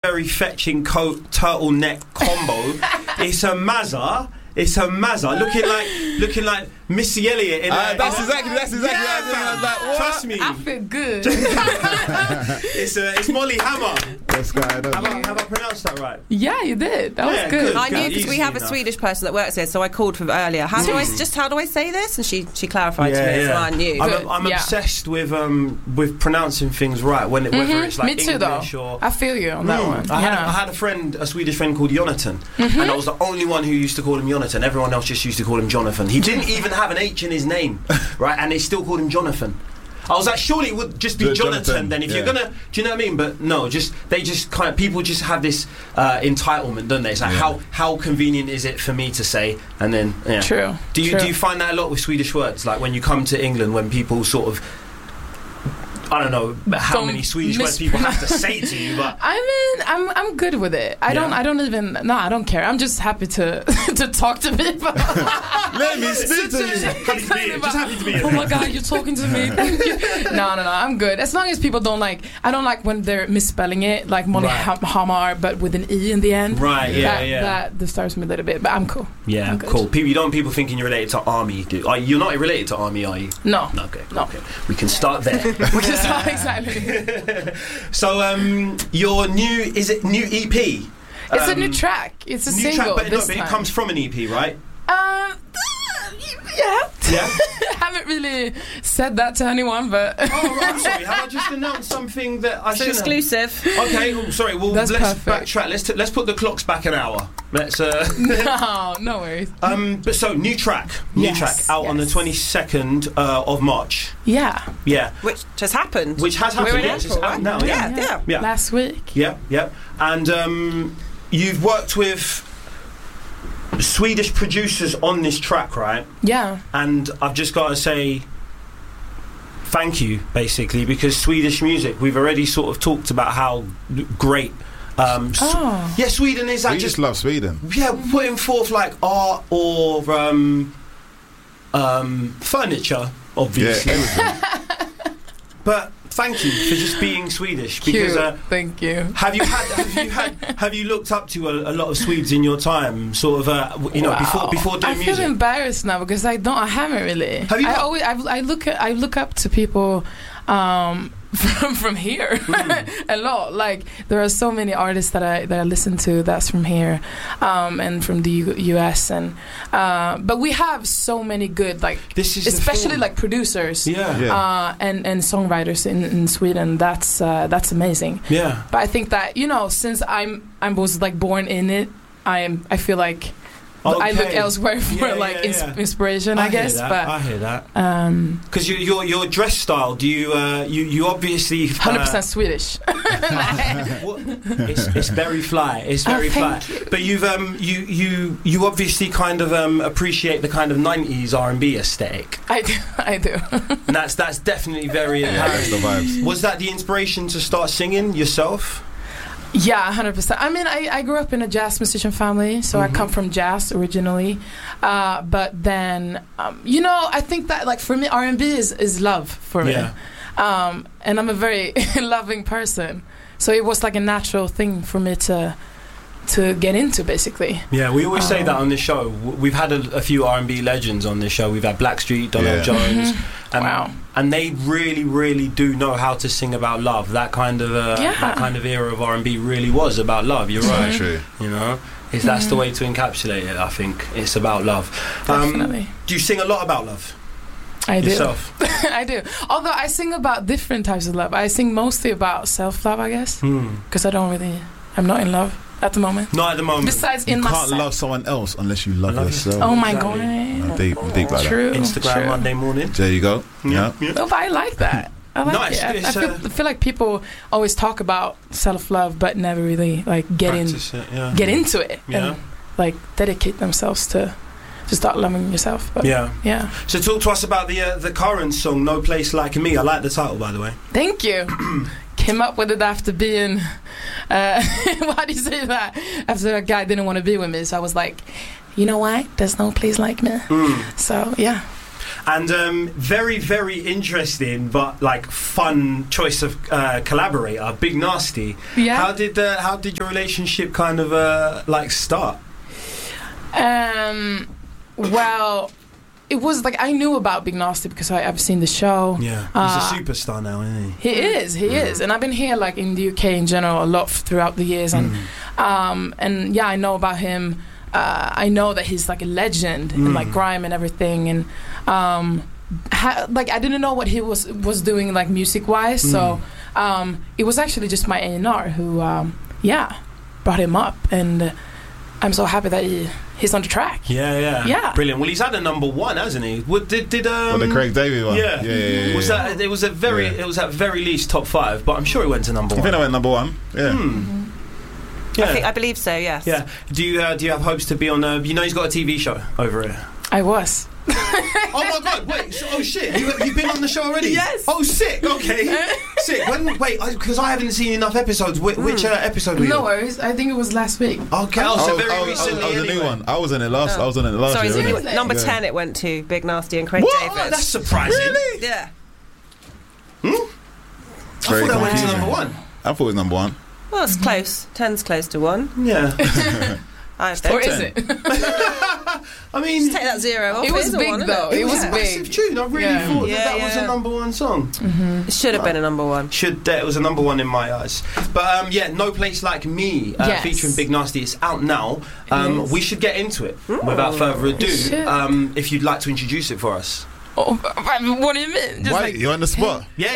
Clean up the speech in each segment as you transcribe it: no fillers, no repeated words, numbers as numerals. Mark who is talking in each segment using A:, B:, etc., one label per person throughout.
A: very fetching coat turtleneck combo. It's a Mazza. Looking like Missy Elliott in
B: that's exactly what I was like, what?
A: Trust me.
C: I feel good.
A: It's Molly Hammer.
B: This guy,
A: Have I pronounced that right?
C: Yeah, you did. That was good.
D: I knew because we have a
A: enough.
D: Swedish person that works here, so I called for earlier. How do I say this? And she clarified to me, so I knew.
A: I'm obsessed with pronouncing things right whether it's like
C: me too,
A: English
C: though.
A: or.
C: I feel you on that one.
A: I had a Swedish friend called Jonathan, and I was the only one who used to call him Jonathan. Everyone else just used to call him Jonathan. He didn't even have an H in his name, right? And they still called him Jonathan. I was like, surely it would just be Jonathan then if you're gonna, do you know what I mean? But no, people just have this entitlement, don't they? It's like how convenient is it for me to say, and then
C: True.
A: Do you find that a lot with Swedish words? Like when you come to England, when people sort of, I don't know how many Swedish words people have to say to you, but
C: I mean, I'm good with it. I don't care. I'm just happy to talk to people.
B: Let me speak to you.
A: Just happy to be here.
C: Oh my God, you're talking to me. Thank you. No, I'm good. As long as people don't I don't like when they're misspelling it, like Molly Hamar, but with an E in the end.
A: Right,
C: That disturbs me a little bit, but I'm cool.
A: Yeah,
C: I'm
A: cool. You don't want people thinking you're related to Army. You're not related to Army, are you?
C: No.
A: Okay. We can start there.
C: Exactly.
A: So, your new EP?
C: It's a new track. It's a single.
A: But it comes from an EP, right?
C: Yeah.
A: Yeah.
C: I haven't really said that to anyone, but.
A: I'm sorry. Have I just announced something that I shouldn't?
D: Exclusive.
A: Okay. Sorry. Well,
C: That's
A: let's
C: perfect.
A: backtrack. Let's put the clocks back an hour. Let's.
C: No worries.
A: But so new track out on the 22nd of March.
C: Yeah.
D: Which has happened.
A: We're in
D: April,
A: it's out now.
D: Yeah.
A: Yeah.
C: Last week.
A: Yeah. And you've worked with Swedish producers on this track, right?
C: Yeah.
A: And I've just got to say thank you, basically, because Swedish music, we've already sort of talked about how great. Sweden is.
B: We just love Sweden.
A: Yeah, putting forth like art or furniture, obviously.
B: Yeah,
A: But thank you for just being Swedish.
C: Cute.
A: Because
C: Thank you.
A: have you looked up to a lot of Swedes in your time, sort of before doing
C: I
A: music?
C: feel embarrassed now because I haven't really.
A: Have you not?
C: I look up to people from here a lot. Like there are so many artists that I listen to that's from here, and from the US, and but we have so many good especially like producers, and songwriters in Sweden. That's amazing.
A: Yeah.
C: But I think that since I was like born in it, I feel like.
A: Okay.
C: I look elsewhere for inspiration, I guess. But
A: I hear that. Because your dress style, do you obviously
C: 100% Swedish.
A: It's very fly. It's very fly.
C: You.
A: But you've you obviously kind of appreciate the kind of 90s R&B aesthetic.
C: I do.
A: And that's definitely very
B: that's the vibes.
A: Was that the inspiration to start singing yourself?
C: Yeah, 100%. I mean, I grew up in a jazz musician family, so I come from jazz originally. But then, I think that, like, for me, R&B is love for me. And I'm a very loving person. So it was like a natural thing for me to get into, basically.
A: Yeah, we always say that on this show. We've had a few R&B legends on this show. We've had Blackstreet, Donald Jones.
C: Wow.
A: And they really, really do know how to sing about love. That kind of that kind of era of R&B really was about love. You're right.
B: True.
A: That's the way to encapsulate it. I think it's about love.
C: Definitely.
A: Do you sing a lot about love?
C: I do.
A: Yourself?
C: I do. Although I sing about different types of love. I sing mostly about self-love, I guess, because I'm not in love at the moment.
A: Not at the moment.
C: Besides
B: you
C: in
B: can't
C: myself.
B: love someone else unless you love yourself.
C: Oh my God.
B: Deep about
C: True.
A: Instagram
C: True.
A: Monday morning.
B: There you go. Yeah.
C: No, but I like that. I like it. I feel like people always talk about self-love, but never really get into it, and like dedicate themselves to start loving yourself. But,
A: So talk to us about the current song, "No Place Like Me." I like the title, by the way.
C: Thank you. Came up with it after being why do you say that? After a guy didn't want to be with me, so I was like, you know what? There's no place like me. So yeah.
A: And very, very interesting, but like fun choice of collaborator, Big Nasty.
C: Yeah.
A: How did your relationship kind of like start?
C: Well, it was like I knew about Big Nasty because I've seen the show.
A: Yeah, he's a superstar now, isn't he?
C: He is, and I've been here like in the UK in general a lot throughout the years, and yeah, I know about him. I know that he's like a legend in like grime and everything, and like I didn't know what he was doing like music wise, so it was actually just my A&R who brought him up, and I'm so happy that he's on the track.
A: Yeah. Brilliant. Well, he's had a #1, hasn't he? What did
B: the Craig David one?
A: Yeah. Was
B: yeah.
A: that? It was at very least top 5, but I'm sure it went to #1.
B: I think I went #1. Yeah.
A: Yeah.
D: I believe so. Yes.
A: Yeah. Do you have hopes to be on? You know, he's got a TV show over here.
C: I was.
A: Oh my God! Wait. Oh shit! You've been on the show already?
C: Yes.
A: Oh, sick. Okay. Sick. Because I haven't seen enough episodes. Which episode were you?
C: No worries. I think it was last week.
A: Okay. So very recently.
B: I was
A: anyway.
B: a new one. I was in it last. I was in it last
D: Sorry,
B: year.
D: so
B: Wasn't it?
D: number 10 it went to Big Nasty and Craig
A: What?
D: David.
A: That's surprising.
B: Really?
D: Yeah.
A: I thought that went to #1.
B: I thought it was #1.
D: Well, it's close. 10's close to 1.
A: Yeah.
D: I think.
C: Or is it?
A: I mean,
D: Just take that 0 off.
C: It was
D: is a
C: big
D: 1,
C: though. It was
A: a massive
C: big.
A: tune. I really thought that was a
D: Yeah.
A: #1 song.
D: It should have been a #1.
A: It was a #1 in my eyes. But No Place Like Me,
C: Yes.
A: featuring Big Nasty. It's out now.
C: Yes.
A: We should get into it without further ado.
C: should.
A: If you'd like to introduce it for us.
C: Oh, what do you mean? Just
B: Why?
C: like,
B: You're on the spot.
A: Yeah.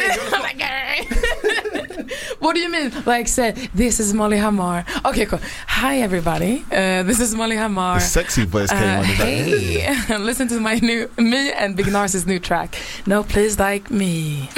C: what do you mean? Like, say, this is Molly Hammar. Okay, cool. Hi, everybody. This is Molly Hammar.
B: The sexy voice came on.
C: Hey, listen to me and Big Nar's new track, No Place Like Me.